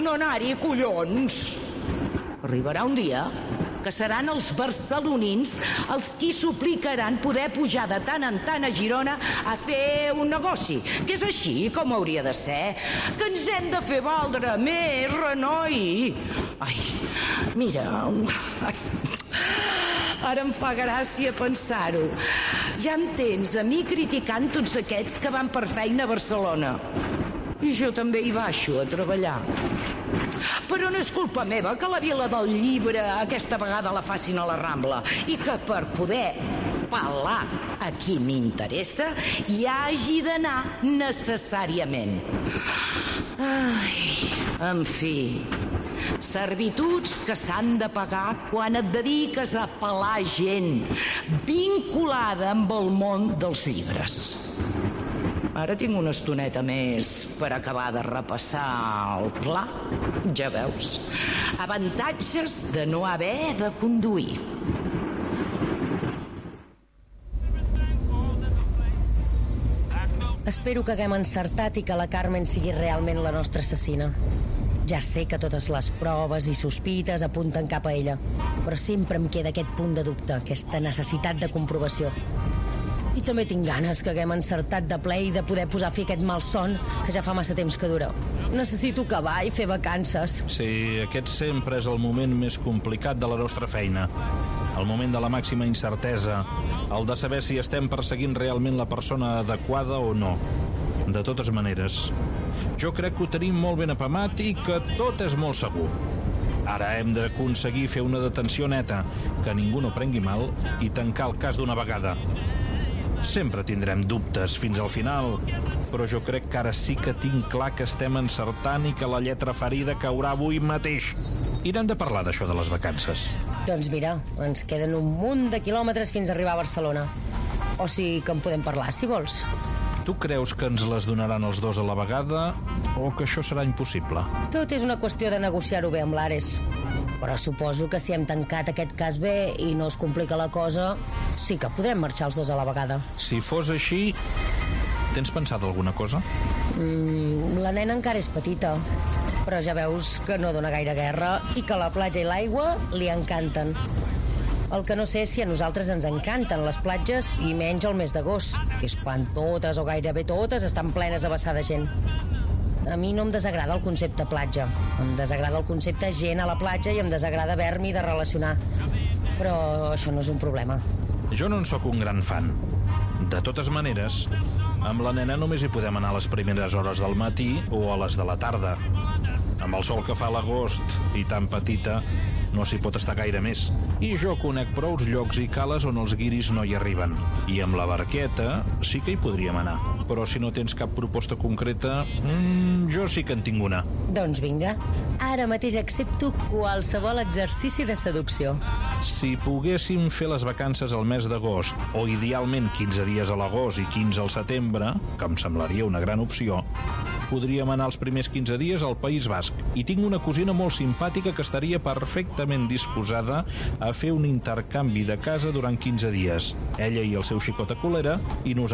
no anar-hi, collons. Arribarà un dia que seran els barcelonins els qui suplicaran poder pujar de tant en tant a Girona a fer un negoci, que és així com hauria de ser, que ens hem de fer valdre més, renoi. Ai, mira, ara em fa gràcia pensar-ho. Ja entens, a mi criticant tots aquests que van per feina a Barcelona. I jo també hi baixo a treballar. Però no és culpa meva que la Vila del Llibre aquesta vegada la facin a la Rambla i que per poder pelar a qui m'interessa hi hagi d'anar necessàriament. Ai, en fi, servituds que s'han de pagar quan et dediques a pelar gent vinculada amb el món dels llibres. Ara tinc una estoneta més per acabar de repassar el pla. Ja veus, avantatges de no haver de conduir. Espero que haguem encertat i que la Carmen sigui realment la nostra assassina. Ja sé que totes les proves i sospites apunten cap a ella, però sempre em queda aquest punt de dubte, aquesta necessitat de comprovació. I també tinc ganes que haguem encertat de ple i de poder posar fi a aquest malson que ja fa massa temps que dura. Necessito acabar i fer vacances. Sí, aquest sempre és el moment més complicat de la nostra feina. El moment de la màxima incertesa, el de saber si estem perseguint realment la persona adequada o no. De totes maneres, jo crec que ho tenim molt ben apamat i que tot és molt segur. Ara hem d'aconseguir fer una detenció neta, que ningú no prengui mal i tancar el cas d'una vegada. Sempre tindrem dubtes fins al final, però jo crec que ara sí que tinc clar que estem encertant i que la lletra ferida caurà avui mateix. I n'hem de parlar d'això de les vacances. Doncs mira, ens queden un munt de quilòmetres fins a arribar a Barcelona. O sigui que en podem parlar, si vols. Tu creus que ens les donaran els dos a la vegada o que això serà impossible? Tot és una qüestió de negociar-ho bé amb l'Ares. Però suposo que si hem tancat aquest cas bé i no es complica la cosa, sí que podrem marxar els dos a la vegada. Si fos així, tens pensat alguna cosa? La nena encara és petita, però ja veus que no dona gaire guerra i que la platja i l'aigua li encanten. El que no sé és si a nosaltres ens encanten les platges i menys el mes d'agost, que és quan totes o gairebé totes estan plenes a vessar de gent. A mi no em desagrada el concepte platja. Em desagrada el concepte gent a la platja i em desagrada haver-m'hi de relacionar. Però això no és un problema. Jo no en sóc un gran fan. De totes maneres, amb la nena només hi podem anar a les primeres hores del matí o a les de la tarda. Amb el sol que fa a l'agost i tan petita, no s'hi pot estar gaire més. I jo conec prous llocs i cales on els guiris no hi arriben. I amb la barqueta sí que hi podríem anar. Però si no tens cap proposta concreta, jo sí que en tinc una. Doncs vinga, ara mateix accepto qualsevol exercici de seducció. Si poguéssim fer les vacances al mes d'agost, o idealment 15 dies a l'agost i 15 al setembre, que em semblaria una gran opció, podríem anar els primers 15 dies al País Basc. I tinc una cosina molt simpàtica que estaria perfectament disposada a fer un intercanvi de casa durant 15 dies. Ella i el seu xicot a Colera i nosaltres